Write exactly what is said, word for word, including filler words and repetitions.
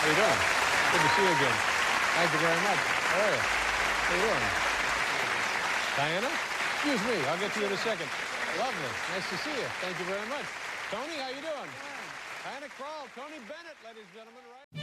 you doing? Good to see you again. Thank you very much. How are you? How you doing? Diana? Excuse me. I'll get to you in a second. Lovely. Nice to see you. Thank you very much. Tony, how you doing? Diana Krall, Tony Bennett, ladies and gentlemen. Right.